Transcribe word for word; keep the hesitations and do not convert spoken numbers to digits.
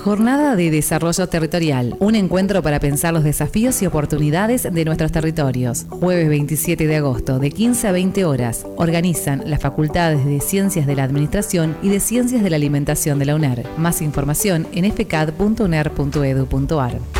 Jornada de Desarrollo Territorial, un encuentro para pensar los desafíos y oportunidades de nuestros territorios. Jueves veintisiete de agosto, de quince a veinte horas. Organizan las Facultades de Ciencias de la Administración y de Ciencias de la Alimentación de la UNER. Más información en f c a d punto u n e r punto e d u punto a r.